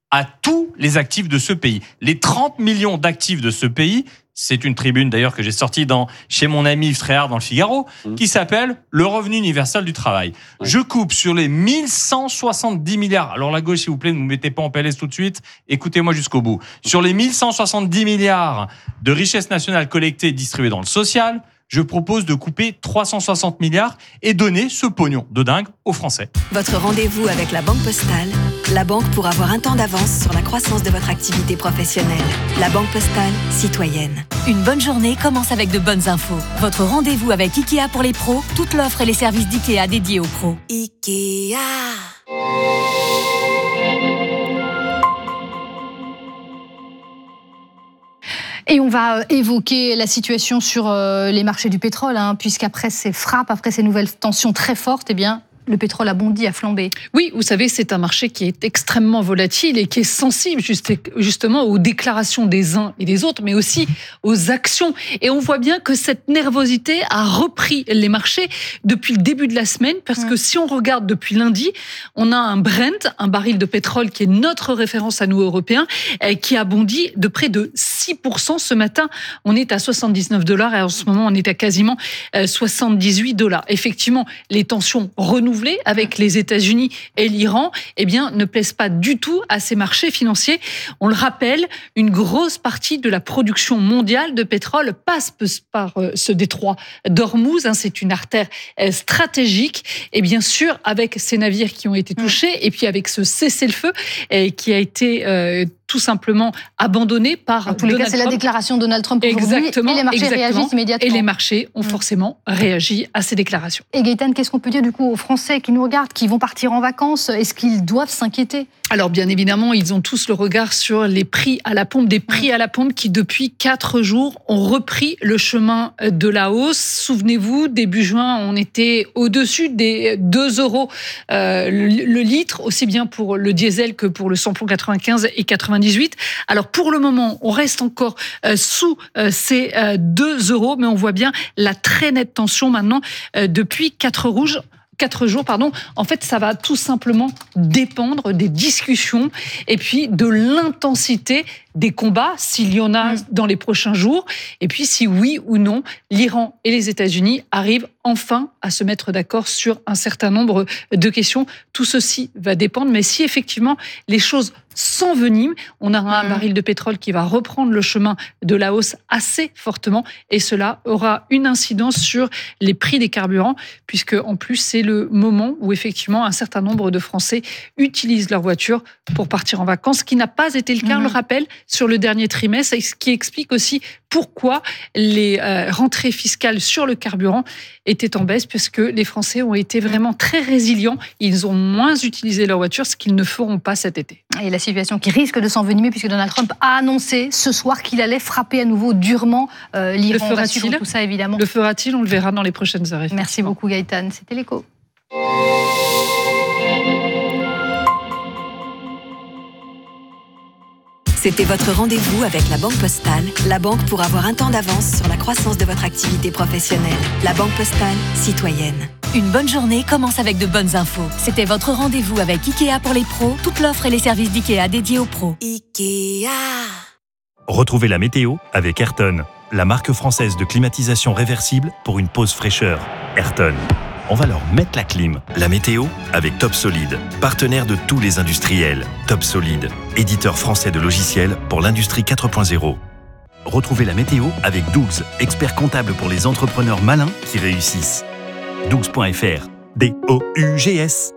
à tous les actifs de ce pays. Les 30 millions d'actifs de ce pays, c'est une tribune d'ailleurs que j'ai sortie chez mon ami Yves Tréhard dans le Figaro, qui s'appelle « Le revenu universel du travail ». Je coupe sur les 1170 milliards. Alors la gauche, s'il vous plaît, ne vous mettez pas en PLS tout de suite, écoutez-moi jusqu'au bout. Sur les 1170 milliards de richesses nationales collectées et distribuées dans le social, je propose de couper 360 milliards et donner ce pognon de dingue aux Français. Votre rendez-vous avec la Banque Postale, la banque pour avoir un temps d'avance sur la croissance de votre activité professionnelle. La Banque Postale, citoyenne. Une bonne journée commence avec de bonnes infos. Votre rendez-vous avec Ikea pour les pros, toute l'offre et les services d'Ikea dédiés aux pros. Ikea. Et on va évoquer la situation sur les marchés du pétrole, puisqu'après ces frappes, après ces nouvelles tensions très fortes, le pétrole a bondi, a flambé. Oui, vous savez, c'est un marché qui est extrêmement volatile et qui est sensible justement aux déclarations des uns et des autres, mais aussi aux actions. Et on voit bien que cette nervosité a repris les marchés depuis le début de la semaine, parce que si on regarde depuis lundi, on a un Brent, un baril de pétrole qui est notre référence à nous Européens, qui a bondi de près de 6%. Ce matin, on est à $79 et en ce moment, on est à quasiment $78. Effectivement, les tensions renouvelées avec les États-Unis et l'Iran, ne plaisent pas du tout à ces marchés financiers. On le rappelle, une grosse partie de la production mondiale de pétrole passe par ce détroit d'Ormuz. C'est une artère stratégique. Et bien sûr, avec ces navires qui ont été touchés, et puis avec ce cessez-le-feu qui a été tout simplement abandonné par en tous les cas, c'est la déclaration de Donald Trump aujourd'hui. Exactement, et les marchés réagissent immédiatement. Et les marchés ont forcément réagi à ces déclarations. Et Gaëtane, qu'est-ce qu'on peut dire du coup aux Français qui nous regardent, qui vont partir en vacances? Est-ce qu'ils doivent s'inquiéter? Alors bien évidemment, ils ont tous le regard sur les prix à la pompe, des prix à la pompe qui depuis 4 jours ont repris le chemin de la hausse. Souvenez-vous, début juin, on était au-dessus des 2 € le litre, aussi bien pour le diesel que pour le samplon 95 et 98. Alors pour le moment, on reste encore sous ces 2 €, mais on voit bien la très nette tension maintenant depuis 4 jours. En fait, ça va tout simplement dépendre des discussions et puis de l'intensité des combats, s'il y en a dans les prochains jours, et puis si oui ou non, l'Iran et les États-Unis arrivent enfin à se mettre d'accord sur un certain nombre de questions. Tout ceci va dépendre, mais si effectivement les choses s'enveniment, on aura un baril de pétrole qui va reprendre le chemin de la hausse assez fortement, et cela aura une incidence sur les prix des carburants, puisque en plus c'est le moment où effectivement un certain nombre de Français utilisent leur voiture pour partir en vacances, ce qui n'a pas été le cas, on le rappelle, sur le dernier trimestre, et ce qui explique aussi pourquoi les rentrées fiscales sur le carburant étaient en baisse, puisque les Français ont été vraiment très résilients. Ils ont moins utilisé leur voiture, ce qu'ils ne feront pas cet été. Et la situation qui risque de s'envenimer, puisque Donald Trump a annoncé ce soir qu'il allait frapper à nouveau durement l'Iran. Le fera-t-il ? Tout ça, évidemment. Le fera-t-il ? On le verra dans les prochaines heures. Merci beaucoup, Gaëtane. C'était l'Écho. C'était votre rendez-vous avec la Banque Postale, la banque pour avoir un temps d'avance sur la croissance de votre activité professionnelle. La Banque Postale, citoyenne. Une bonne journée commence avec de bonnes infos. C'était votre rendez-vous avec Ikea pour les pros, toute l'offre et les services d'Ikea dédiés aux pros. Ikea. Retrouvez la météo avec Ayrton, la marque française de climatisation réversible pour une pause fraîcheur. Ayrton. On va leur mettre la clim. La météo avec Top Solid, partenaire de tous les industriels. Top Solid, éditeur français de logiciels pour l'industrie 4.0. Retrouvez la météo avec Dougs, expert comptable pour les entrepreneurs malins qui réussissent. Dougs.fr, D-O-U-G-S.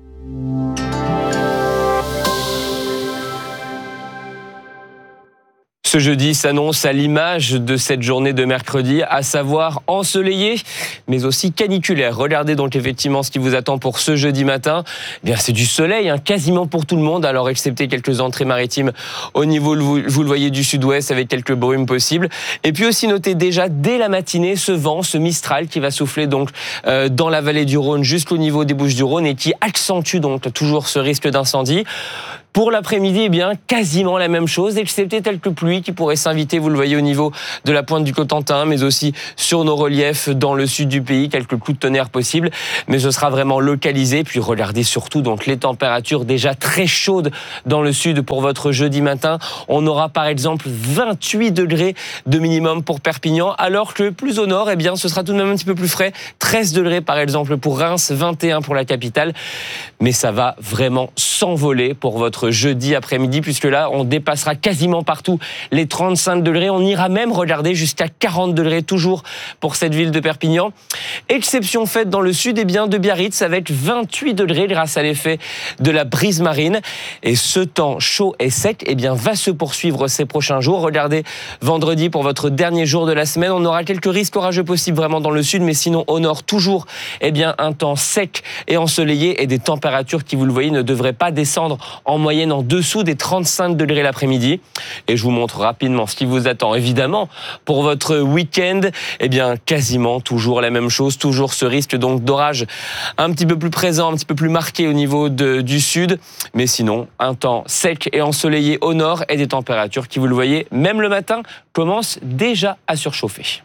Ce jeudi s'annonce à l'image de cette journée de mercredi, à savoir ensoleillée, mais aussi caniculaire. Regardez donc effectivement ce qui vous attend pour ce jeudi matin. Eh bien, c'est du soleil, quasiment pour tout le monde, alors excepté quelques entrées maritimes au niveau, vous le voyez, du sud-ouest, avec quelques brumes possibles. Et puis aussi notez déjà dès la matinée ce vent, ce Mistral qui va souffler donc dans la vallée du Rhône jusqu'au niveau des Bouches-du-Rhône et qui accentue donc toujours ce risque d'incendie. Pour l'après-midi, eh bien, quasiment la même chose, excepté quelques pluies qui pourraient s'inviter, vous le voyez, au niveau de la pointe du Cotentin, mais aussi sur nos reliefs dans le sud du pays, quelques coups de tonnerre possibles, mais ce sera vraiment localisé. Puis regardez surtout donc les températures déjà très chaudes dans le sud pour votre jeudi matin. On aura par exemple 28 degrés de minimum pour Perpignan, alors que plus au nord, eh bien, ce sera tout de même un petit peu plus frais. 13 degrés par exemple pour Reims, 21 pour la capitale. Mais ça va vraiment s'envoler pour votre jeudi après-midi, puisque là, on dépassera quasiment partout les 35 degrés. On ira même regarder jusqu'à 40 degrés toujours pour cette ville de Perpignan. Exception faite dans le sud, eh bien, de Biarritz avec 28 degrés grâce à l'effet de la brise marine. Et ce temps chaud et sec, eh bien, va se poursuivre ces prochains jours. Regardez, vendredi pour votre dernier jour de la semaine, on aura quelques risques orageux possibles vraiment dans le sud, mais sinon au nord toujours, eh bien, un temps sec et ensoleillé et des températures qui, vous le voyez, ne devraient pas descendre en moyenne en dessous des 35 degrés l'après-midi. Et je vous montre rapidement ce qui vous attend, évidemment, pour votre week-end. Eh bien, quasiment toujours la même chose, toujours ce risque donc d'orage un petit peu plus présent, un petit peu plus marqué au niveau du sud. Mais sinon, un temps sec et ensoleillé au nord et des températures qui, vous le voyez, même le matin, commencent déjà à surchauffer.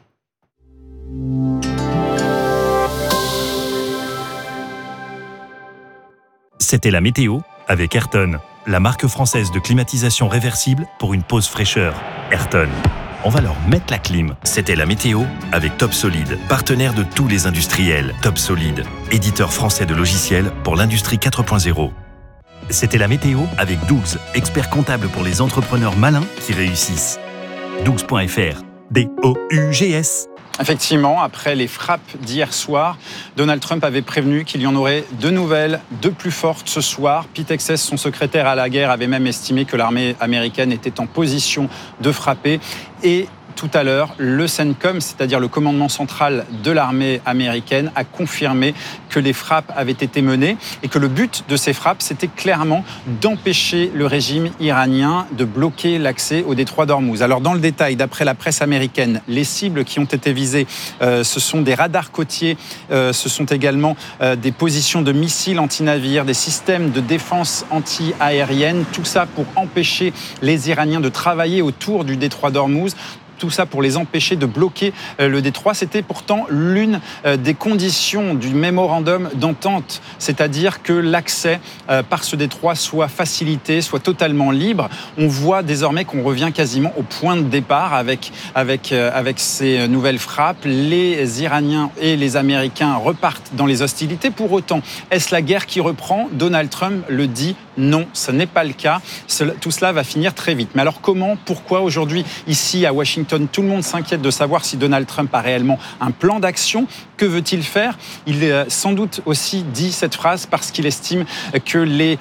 C'était la météo avec Ayrton, la marque française de climatisation réversible pour une pause fraîcheur. Ayrton, on va leur mettre la clim. C'était la météo avec Top Solid, partenaire de tous les industriels. Top Solid, éditeur français de logiciels pour l'industrie 4.0. C'était la météo avec Dougs, expert comptable pour les entrepreneurs malins qui réussissent. Dougs.fr, D-O-U-G-S. Effectivement, après les frappes d'hier soir, Donald Trump avait prévenu qu'il y en aurait de nouvelles, de plus fortes ce soir. Pete Hegseth, son secrétaire à la guerre, avait même estimé que l'armée américaine était en position de frapper. Et tout à l'heure, le CENTCOM, c'est-à-dire le commandement central de l'armée américaine, a confirmé que les frappes avaient été menées et que le but de ces frappes, c'était clairement d'empêcher le régime iranien de bloquer l'accès au détroit d'Ormuz. Alors dans le détail, d'après la presse américaine, les cibles qui ont été visées, ce sont des radars côtiers, ce sont également des positions de missiles anti-navires, des systèmes de défense anti-aérienne, tout ça pour empêcher les Iraniens de travailler autour du détroit d'Ormuz. Tout ça pour les empêcher de bloquer le détroit. C'était pourtant l'une des conditions du mémorandum d'entente, c'est-à-dire que l'accès par ce détroit soit facilité, soit totalement libre. On voit désormais qu'on revient quasiment au point de départ avec ces nouvelles frappes. Les Iraniens et les Américains repartent dans les hostilités. Pour autant, est-ce la guerre qui reprend ? Donald Trump le dit, non, ce n'est pas le cas. Tout cela va finir très vite. Mais alors comment, pourquoi aujourd'hui, ici à Washington, tout le monde s'inquiète de savoir si Donald Trump a réellement un plan d'action. Que veut-il faire ? Il a sans doute aussi dit cette phrase parce qu'il estime que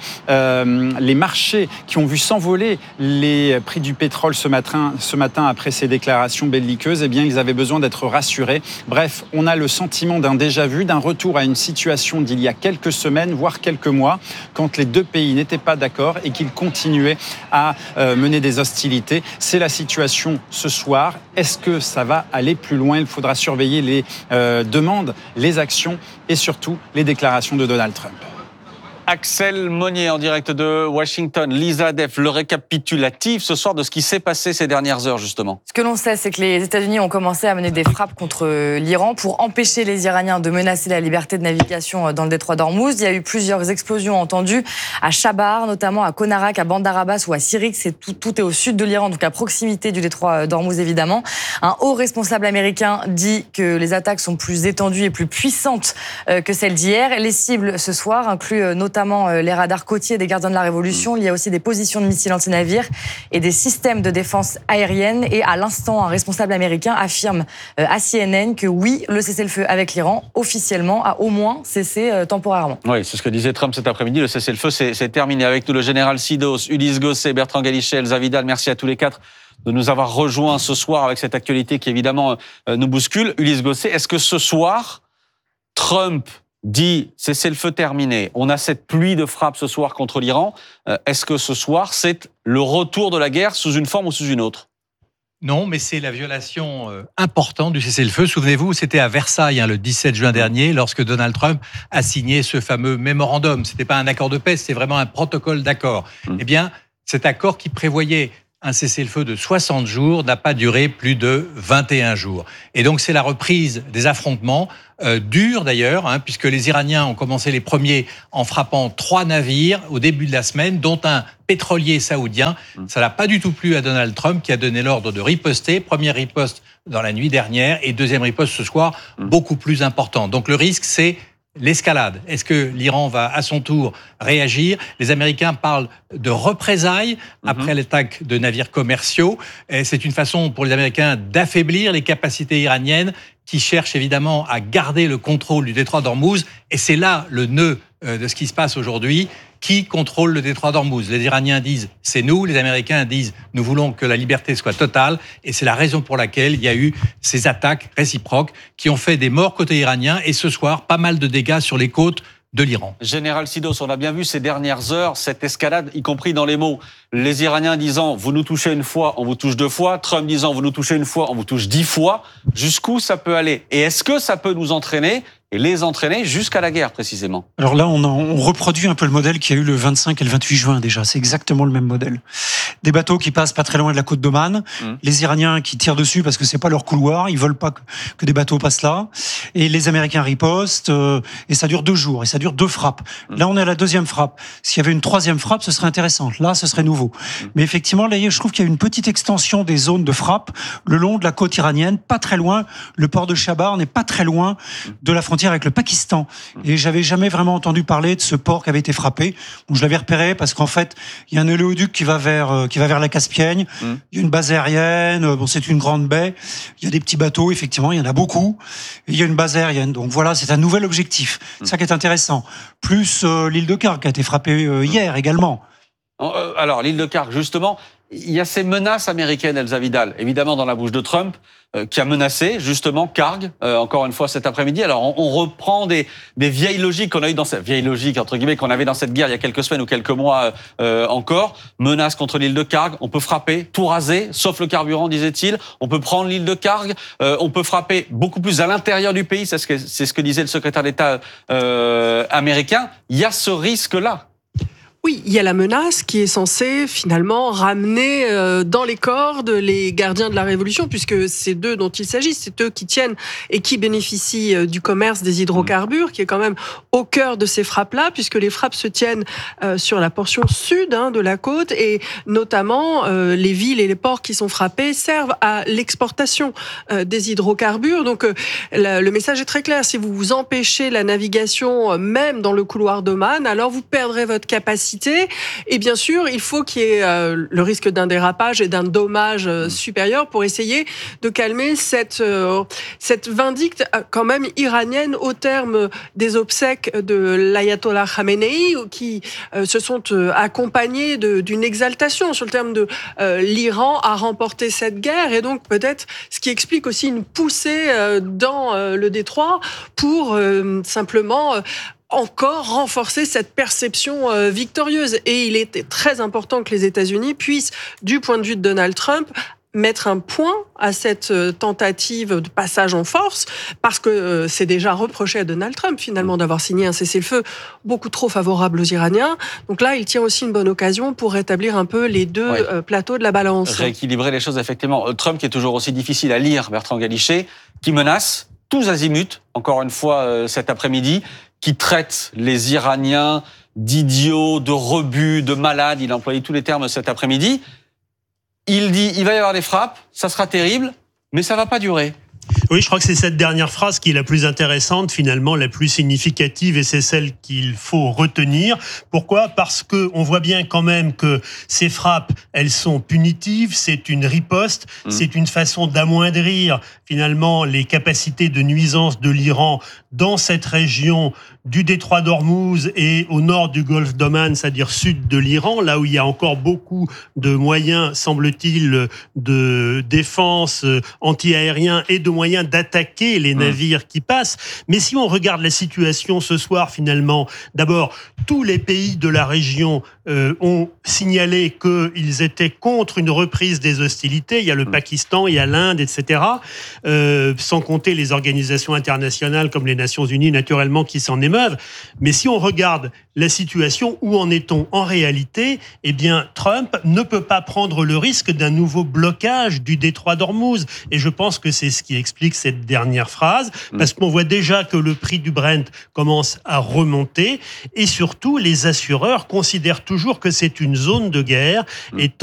les marchés qui ont vu s'envoler les prix du pétrole ce matin après ces déclarations belliqueuses, eh bien, ils avaient besoin d'être rassurés. Bref, on a le sentiment d'un déjà-vu, d'un retour à une situation d'il y a quelques semaines, voire quelques mois, quand les deux pays n'étaient pas d'accord et qu'ils continuaient à mener des hostilités. C'est la situation ce soir. Est-ce que ça va aller plus loin ? Il faudra surveiller les demandes, les actions et surtout les déclarations de Donald Trump. Axel Monnier en direct de Washington. Lisa Def, le récapitulatif ce soir de ce qui s'est passé ces dernières heures justement. Ce que l'on sait, c'est que les États-Unis ont commencé à mener des frappes contre l'Iran pour empêcher les Iraniens de menacer la liberté de navigation dans le détroit d'Ormuz. Il y a eu plusieurs explosions entendues à Chabar, notamment à Konarak, à Bandar Abbas ou à Sirik. Tout est au sud de l'Iran, donc à proximité du détroit d'Ormuz évidemment. Un haut responsable américain dit que les attaques sont plus étendues et plus puissantes que celles d'hier. Les cibles ce soir incluent notamment les radars côtiers des gardiens de la Révolution. Il y a aussi des positions de missiles anti-navires et des systèmes de défense aérienne. Et à l'instant, un responsable américain affirme à CNN que oui, le cessez-le-feu avec l'Iran, officiellement, a au moins cessé temporairement. Oui, c'est ce que disait Trump cet après-midi. Le cessez-le-feu, c'est terminé. Avec nous, le général Sidos, Ulysse Gosset, Bertrand Galichet, Elsa Vidal. Merci à tous les quatre de nous avoir rejoints ce soir avec cette actualité qui, évidemment, nous bouscule. Ulysse Gosset, est-ce que ce soir, Trump dit cessez-le-feu terminé, on a cette pluie de frappes ce soir contre l'Iran, est-ce que ce soir c'est le retour de la guerre sous une forme ou sous une autre ? Non, mais c'est la violation importante du cessez-le-feu. Souvenez-vous, c'était à Versailles, le 17 juin dernier, lorsque Donald Trump a signé ce fameux mémorandum. C'était pas un accord de paix, c'était vraiment un protocole d'accord. Eh bien, cet accord qui prévoyait un cessez-le-feu de 60 jours n'a pas duré plus de 21 jours. Et donc, c'est la reprise des affrontements, durs d'ailleurs, puisque les Iraniens ont commencé les premiers en frappant 3 navires au début de la semaine, dont un pétrolier saoudien. Ça n'a pas du tout plu à Donald Trump, qui a donné l'ordre de riposter. Première riposte dans la nuit dernière et deuxième riposte ce soir, beaucoup plus importante. Donc, le risque, c'est l'escalade. Est-ce que l'Iran va à son tour réagir ? Les Américains parlent de représailles après l'attaque de navires commerciaux. Et c'est une façon pour les Américains d'affaiblir les capacités iraniennes qui cherchent évidemment à garder le contrôle du détroit d'Ormuz. Et c'est là le nœud de ce qui se passe aujourd'hui. Qui contrôle le détroit d'Ormuz ? Les Iraniens disent « c'est nous », les Américains disent « nous voulons que la liberté soit totale ». Et c'est la raison pour laquelle il y a eu ces attaques réciproques qui ont fait des morts côté iranien et ce soir, pas mal de dégâts sur les côtes de l'Iran. Général Sidos, on a bien vu ces dernières heures, cette escalade, y compris dans les mots. Les Iraniens disant « vous nous touchez une fois, on vous touche 2 fois ». Trump disant « vous nous touchez une fois, on vous touche 10 fois ». Jusqu'où ça peut aller ? Et est-ce que ça peut nous entraîner et les entraîner jusqu'à la guerre, précisément ? Alors là, on reproduit un peu le modèle qu'il y a eu le 25 et le 28 juin déjà. C'est exactement le même modèle. Des bateaux qui passent pas très loin de la côte d'Oman, les Iraniens qui tirent dessus parce que c'est pas leur couloir, ils veulent pas que des bateaux passent là, et les Américains ripostent, et ça dure 2 jours, et ça dure 2 frappes. Là, on est à la 2e frappe. S'il y avait une 3e frappe, ce serait intéressant. Là, ce serait nouveau. Mais effectivement, là, je trouve qu'il y a une petite extension des zones de frappe le long de la côte iranienne, pas très loin. Le port de Chabar n'est pas très loin de la frontière avec le Pakistan. Et j'avais jamais vraiment entendu parler de ce port qui avait été frappé. Bon, je l'avais repéré parce qu'en fait, il y a un oléoduc qui va vers la Caspienne. Il y a une base aérienne. Bon, c'est une grande baie. Il y a des petits bateaux, effectivement, il y en a beaucoup. Et il y a une base aérienne. Donc voilà, c'est un nouvel objectif. C'est ça qui est intéressant. Plus l'île de Khark qui a été frappée hier également. Alors, l'île de Khark, justement, il y a ces menaces américaines, Elsa Vidal, évidemment dans la bouche de Trump, qui a menacé justement Khark, encore une fois cet après-midi. Alors, on reprend des vieilles logiques qu'on a eu dans cette vieille logique entre guillemets qu'on avait dans cette guerre il y a quelques semaines ou quelques mois encore. Menace contre l'île de Khark, on peut frapper, tout raser, sauf le carburant, disait-il. On peut prendre l'île de Khark, on peut frapper beaucoup plus à l'intérieur du pays. C'est ce que disait le secrétaire d'État américain. Il y a ce risque-là. Oui, il y a la menace qui est censée finalement ramener dans les cordes les gardiens de la Révolution, puisque c'est d'eux dont il s'agit, c'est eux qui tiennent et qui bénéficient du commerce des hydrocarbures, qui est quand même au cœur de ces frappes-là, puisque les frappes se tiennent sur la portion sud de la côte, et notamment les villes et les ports qui sont frappés servent à l'exportation des hydrocarbures. Donc le message est très clair, si vous vous empêchez la navigation même dans le couloir d'Oman, alors vous perdrez votre capacité. Et bien sûr, il faut qu'il y ait le risque d'un dérapage et d'un dommage supérieur pour essayer de calmer cette vindicte quand même iranienne au terme des obsèques de l'ayatollah Khamenei qui se sont accompagnés d'une exaltation sur le terme de l'Iran a remporté cette guerre, et donc peut-être ce qui explique aussi une poussée dans le détroit pour simplement encore renforcer cette perception victorieuse. Et il était très important que les États-Unis puissent, du point de vue de Donald Trump, mettre un point à cette tentative de passage en force, parce que c'est déjà reproché à Donald Trump, finalement, d'avoir signé un cessez-le-feu beaucoup trop favorable aux Iraniens. Donc là, il tient aussi une bonne occasion pour rétablir un peu les deux plateaux de la balance. Rééquilibrer les choses, effectivement. Trump, qui est toujours aussi difficile à lire, Bertrand Galichet, qui menace tous azimuts, encore une fois cet après-midi, qui traite les Iraniens d'idiots, de rebuts, de malades. Il a employé tous les termes cet après-midi. Il dit, il va y avoir des frappes, ça sera terrible, mais ça va pas durer. Oui, je crois que c'est cette dernière phrase qui est la plus intéressante, finalement, la plus significative, et c'est celle qu'il faut retenir. Pourquoi ? Parce que on voit bien quand même que ces frappes, elles sont punitives, c'est une riposte, c'est une façon d'amoindrir, finalement, les capacités de nuisance de l'Iran dans cette région du détroit d'Ormuz et au nord du golfe d'Oman, c'est-à-dire sud de l'Iran, là où il y a encore beaucoup de moyens, semble-t-il, de défense anti-aérien et de moyens moyen d'attaquer les navires qui passent. Mais si on regarde la situation ce soir, finalement, d'abord, tous les pays de la région ont signalé qu'ils étaient contre une reprise des hostilités. Il y a le Pakistan, il y a l'Inde, etc. Sans compter les organisations internationales comme les Nations Unies, naturellement, qui s'en émeuvent. Mais si on regarde la situation, où en est-on en réalité? Eh bien, Trump ne peut pas prendre le risque d'un nouveau blocage du détroit d'Ormuz. Et je pense que c'est ce qui explique cette dernière phrase, parce qu'on voit déjà que le prix du Brent commence à remonter, et surtout, les assureurs considèrent toujours que c'est une zone de guerre, et